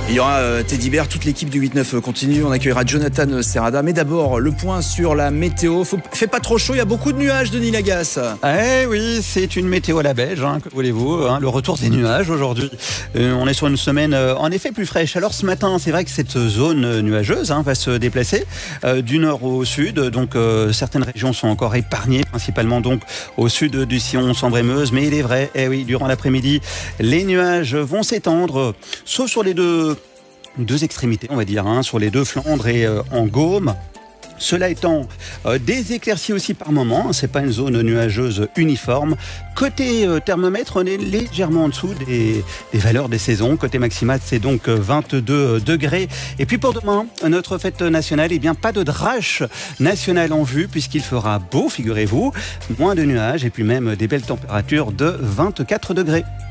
Il y aura Teddy Bear, toute l'équipe du 8-9 continue. On accueillera Jonathan Serrada. Mais d'abord, le point sur la météo. Fait pas trop chaud, il y a beaucoup de nuages, Denis Lagasse. Eh oui, c'est une météo à la belge, que voulez-vous, le retour des nuages aujourd'hui. On est sur une semaine en effet plus fraîche. Alors ce matin, c'est vrai que cette zone nuageuse va se déplacer du nord au sud. Donc certaines régions sont encore épargnées, principalement donc au sud du sillon Sambre-et-Meuse. Mais il est vrai, durant l'après-midi, les nuages vont s'étendre, sauf sur les deux extrémités, on va dire, sur les deux Flandres et en Gaume. Cela étant, des éclaircies aussi par moment, c'est pas une zone nuageuse uniforme. Côté thermomètre, on est légèrement en dessous des valeurs des saisons. Côté maximal, c'est donc 22 degrés. Et puis pour demain, notre fête nationale, pas de drache nationale en vue, puisqu'il fera beau, figurez-vous, moins de nuages et puis même des belles températures de 24 degrés.